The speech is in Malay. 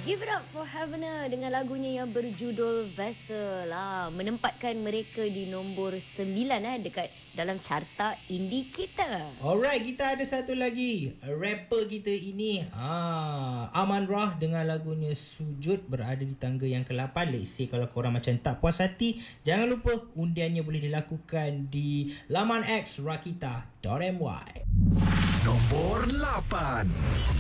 Give it up for Havana dengan lagunya yang berjudul Vessel lah. Menempatkan mereka di nombor 9 dekat dalam carta indie kita. Alright, kita ada satu lagi rapper kita ini, Aman Rah dengan lagunya Sujud berada di tangga yang ke-8. Let's say kalau korang macam tak puas hati, jangan lupa undiannya boleh dilakukan di laman X Rakita.my. Nombor 8.